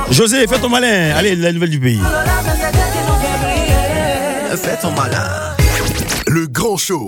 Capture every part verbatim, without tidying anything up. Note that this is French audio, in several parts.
José, fais ton malin. Allez, la nouvelle du pays. Fais ton malin. Le grand show.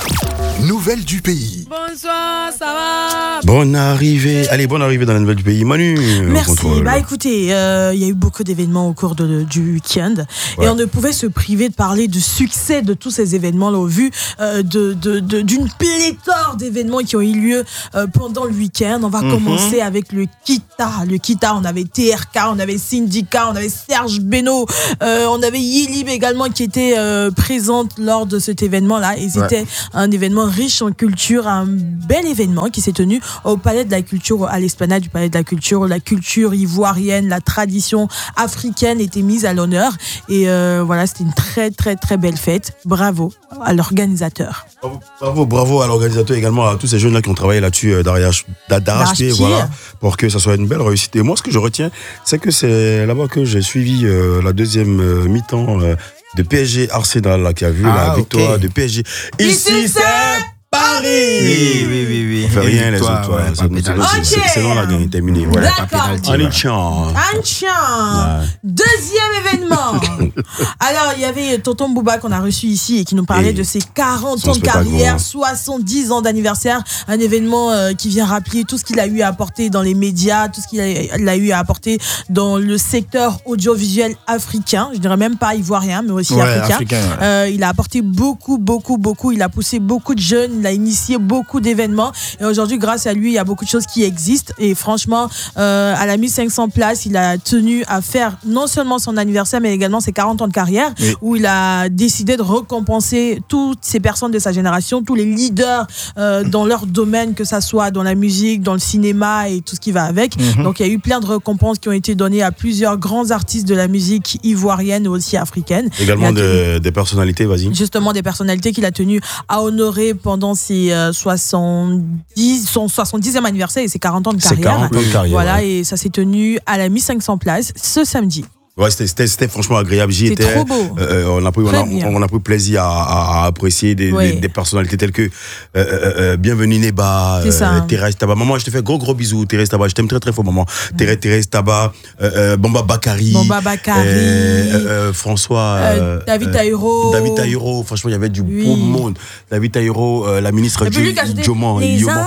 Nouvelle du pays. Bonsoir, ça va? Bonne arrivée. Allez, bonne arrivée dans la nouvelle du pays. Manu. Merci. Contrôle. Bah écoutez, il euh, y a eu beaucoup d'événements au cours de, du week-end ouais. et on ne pouvait se priver de parler du succès de tous ces événements-là au vu euh, de, de, de, d'une pléthore d'événements qui ont eu lieu euh, pendant le week-end. On va mm-hmm. commencer avec le Kita. Le Kita, on avait T R K, on avait Syndicat, on avait Serge Beno, euh, on avait Yilib également qui était euh, présente lors de cet événement-là. Et c'était ouais. un événement riche en culture, un bel événement qui s'est tenu au Palais de la Culture, à l'esplanade du Palais de la Culture. La culture ivoirienne, la tradition africaine était mise à l'honneur et euh, voilà, c'était une très très très belle fête. Bravo à l'organisateur. Bravo, bravo, bravo à l'organisateur également, à tous ces jeunes là qui ont travaillé là-dessus euh, d'arrache-pied, voilà, pour que ça soit une belle réussite. Et moi, ce que je retiens, c'est que c'est là-bas que j'ai suivi euh, la deuxième euh, mi-temps euh, de P S G Arsenal là, qui a vu ah, la victoire okay. de P S G. Ici, c'est Paris. Oui, oui, oui, oui. On fait rien les autres. Ouais, c'est, c'est non la gagne est terminée. Voilà. D'accord. Un chant. Un chant. Deuxième événement. Alors il y avait Tonton Bouba qu'on a reçu ici et qui nous parlait et de ses quarante ans de carrière, soixante-dix ans d'anniversaire. Un événement euh, qui vient rappeler tout ce qu'il a eu à apporter dans les médias, tout ce qu'il a, il a eu à apporter dans le secteur audiovisuel africain. Je dirais même pas ivoirien, mais aussi ouais, africain. africain ouais. euh, il a apporté beaucoup, beaucoup, beaucoup. Il a poussé beaucoup de jeunes. Il a initié beaucoup d'événements et aujourd'hui, grâce à lui, il y a beaucoup de choses qui existent. Et franchement, euh, à la mille cinq cents places, il a tenu à faire non seulement son anniversaire, mais également ses quarante ans de carrière, oui. où il a décidé de récompenser toutes ces personnes de sa génération, tous les leaders euh, dans leur domaine, que ça soit dans la musique, dans le cinéma et tout ce qui va avec. Mm-hmm. Donc, il y a eu plein de récompenses qui ont été données à plusieurs grands artistes de la musique ivoirienne et aussi africaine. Également tenu, de, des personnalités, vas-y. Justement, des personnalités qu'il a tenu à honorer pendant ses euh, soixante-dix, son soixante-dixième anniversaire et ses quarante ans de carrière. quarante ans de carrière. Voilà, ouais. et ça s'est tenu à la mille cinq cents places ce samedi. Ouais, c'était, c'était, c'était franchement agréable. J'y c'était étais. Trop beau. Euh, on a pris, on a, on a pris plaisir à, à, à apprécier des, oui. des, des personnalités telles que euh, euh, Bienvenue Neba, euh, Thérèse Taba. Maman, je te fais gros gros bisous, Thérèse Taba. Je t'aime très très fort, maman. Thérèse, mmh. Thérèse Taba, euh, euh, Bomba Bakari, Bomba Bakari, euh, euh, François, euh, David Taïro, euh, David Taïro. Franchement, il y avait du oui. beau monde. David Taïro, euh, la ministre Dioman,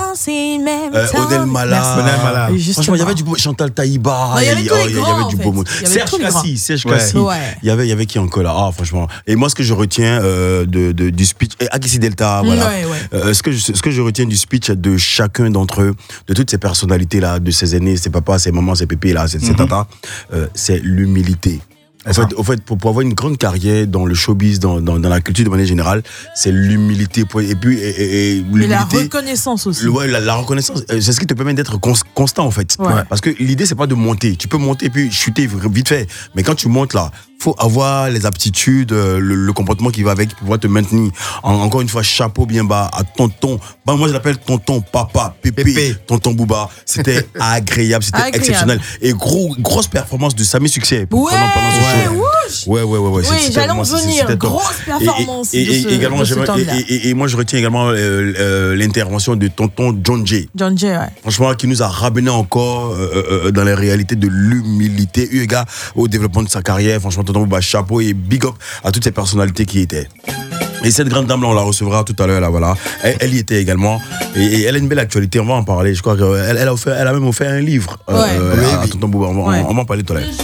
Odel Mala. Franchement, il y avait du beau. Chantal Taïba. Il y avait du beau monde. Serge Cassi, Serge Cassi. Ouais. Il y avait, il y avait qui encore là? Ah, franchement. Et moi, ce que je retiens euh, de, de, du speech, et Akissi Delta, voilà. Ouais, ouais. Euh, ce, que je, ce que je retiens du speech de chacun d'entre eux, de toutes ces personnalités-là, de ces aînés, ces papas, ces mamans, ces pépés, là, ces, mm-hmm. ces tatas, euh, c'est l'humilité. En fait, au fait, pour, pour avoir une grande carrière dans le showbiz, dans, dans, dans la culture de manière générale, c'est l'humilité. Et puis, et, et, et l'humilité. Et la reconnaissance aussi. Ouais, la, la reconnaissance, c'est ce qui te permet d'être cons, constant, en fait. Ouais. Parce que l'idée, c'est pas de monter. Tu peux monter et puis chuter vite fait. Mais quand tu montes là, faut avoir les aptitudes, le, le comportement qui va avec pour pouvoir te maintenir. En, encore une fois, chapeau bien bas à tonton. Bah, moi, je l'appelle tonton, papa, pépé, pépé. Tonton Bouba. C'était agréable, c'était agréable. Exceptionnel. Et gros, grosse performance de Samy Succès. Ouais, pendant, pendant ce ouais, ouais, ouais, ouais, ouais. Oui, j'allais en venir. Grosse performance. Et, et, et, de ce, également, de ce et, et, et moi, je retiens également euh, euh, l'intervention de tonton John J. John J, ouais. Franchement, qui nous a ramené encore euh, euh, dans les réalités de l'humilité, eu égard au développement de sa carrière. Franchement, tonton Bouba, chapeau et big up à toutes ces personnalités qui y étaient. Et cette grande dame là, on la recevra tout à l'heure là, voilà. Elle, elle y était également et, et elle a une belle actualité. On va en parler. Je crois qu'elle elle a, offert, elle a même offert un livre ouais. euh, oui, à, oui. à tonton Bouba. On, ouais. on, on va en parler tout à l'heure.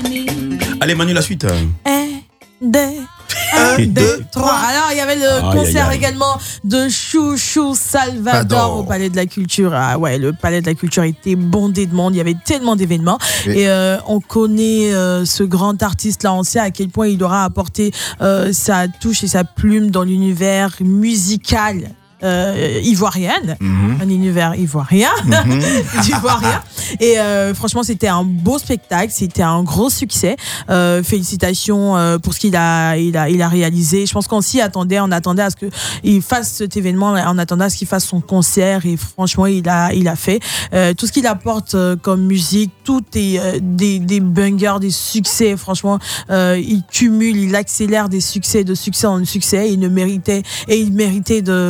Allez Manu, la suite. Un, deux, un, deux, trois. Alors il y avait le ah, concert aïe, aïe. également de Chouchou Salvador Adore. Au Palais de la Culture. Ah ouais, le Palais de la Culture était bondé de monde. Il y avait tellement d'événements oui. et euh, on connaît euh, ce grand artiste là. On sait à quel point il aura apporté euh, sa touche et sa plume dans l'univers musical. Euh, ivoirienne, mm-hmm. un univers ivoirien, mm-hmm. ivoirien. Et euh, franchement, c'était un beau spectacle, c'était un gros succès. Euh, félicitations euh, pour ce qu'il a, il a, il a réalisé. Je pense qu'on s'y attendait, on attendait à ce qu'il fasse cet événement, on attendait à ce qu'il fasse son concert. Et franchement, il a, il a fait euh, tout ce qu'il apporte euh, comme musique, tout est euh, des, des bangers, des succès. Franchement, euh, il cumule, il accélère des succès, de succès en succès. Il ne méritait et il méritait de, de faire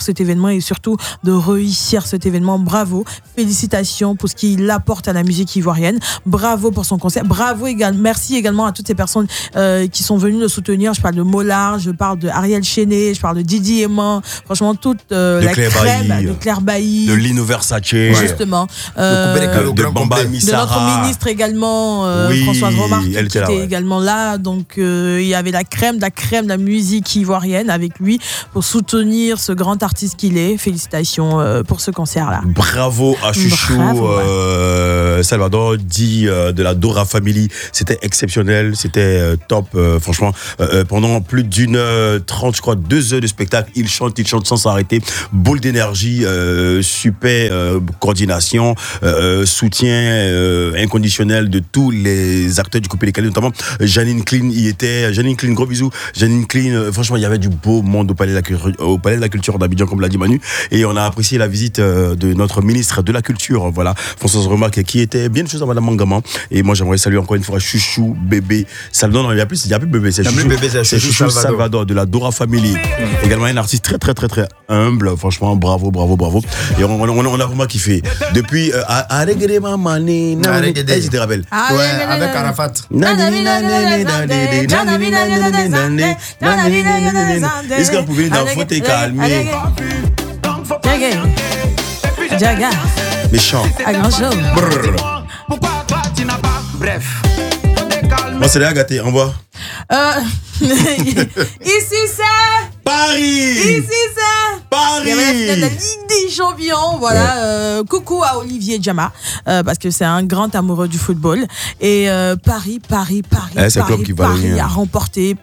cet événement et surtout de réussir cet événement. Bravo, félicitations pour ce qu'il apporte à la musique ivoirienne. Bravo pour son concert. Bravo également, merci également à toutes ces personnes euh, qui sont venues le soutenir. Je parle de Mollard, je parle de Ariel Chéné, je parle de Didi Aimant. Franchement, toute euh, la Claire crème Bailly, de Claire Bailly, de Lino Versace, justement, euh, de, de Bamba Missara, de notre ministre également, euh, oui, Françoise Romard, qui elle était, était là, ouais. également là. Donc euh, il y avait la crème, de la crème de la musique ivoirienne avec lui pour soutenir ce grand artiste qu'il est. Félicitations euh, pour ce concert-là. Bravo à Chouchou, Bravo, euh, Salvador dit euh, de la Dora Family, c'était exceptionnel, c'était euh, top, euh, franchement. Euh, pendant plus d'une heure trente, je crois, deux heures de spectacle, il chante, il chante sans s'arrêter. Boule d'énergie, euh, super euh, coordination, euh, soutien euh, inconditionnel de tous les acteurs du Coupé Décalé, notamment Janine Clean y était. Janine Clean, gros bisous. Janine Clean, euh, franchement, il y avait du beau monde au Palais de la, au Palais de la Culture d'Abidjan, comme l'a dit Manu. Et on a apprécié la visite euh, de notre ministre de la Culture, voilà, Françoise Remarque, qui était bien de choses à Madame Mangaman. Et moi, j'aimerais saluer encore une fois Chouchou, bébé, Salvador. Non, il n'y a plus, il y a plus bébé, c'est Chouchou, bébé, c'est c'est Chouchou Salvador. Salvador de la Dora Family. Mmh. Également un artiste très, très, très, très humble. Franchement, bravo, bravo, bravo. Et on, on, on a vraiment kiffé. Depuis, Aregede Mamani, tu te rappelles? Ouais, avec Arafat. Est-ce qu'on pouvait dans fauteuil calmer? Jaga. Méchant. À grand chose. Bref. Moi, c'est là, gâté. Envoie. Euh, ici, c'est Paris. Ici, c'est Paris. Il y avait la finale de la Ligue des Champions. Voilà. Ouais. Euh, coucou à Olivier Djama, euh, parce que c'est un grand amoureux du football. Et euh, Paris, Paris, Paris, eh, c'est Paris, qui Paris va a remporté.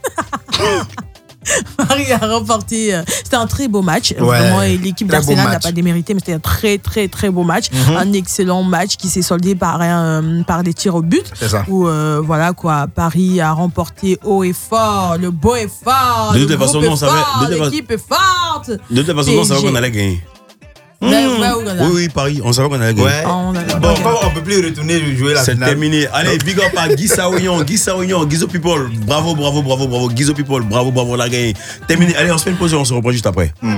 Paris a remporté. Euh, c'était un très beau match. Ouais, vraiment, et l'équipe d'Arsenal n'a pas démérité, mais c'était un très, très, très beau match. Mm-hmm. Un excellent match qui s'est soldé par, un, par des tirs au but. C'est ça. Où, euh, voilà, quoi, Paris a remporté haut et fort. Le beau est fort. De toute façon, on savait. L'équipe est forte. De toute façon, on savait qu'on allait gagner. Mmh. Ouais, oui, oui, Paris, on savait qu'on allait gagner. Ouais. On bon, comme on ne peut plus retourner jouer la c'est finale. C'est terminé. Allez, big up à Guy Saoignon, Guy Saoignon, Guizo People. Bravo, bravo, bravo, bravo. Guizo People, bravo, bravo, on a gagné. Terminé. Allez, on se fait une pause et on se reprend juste après. Mmh.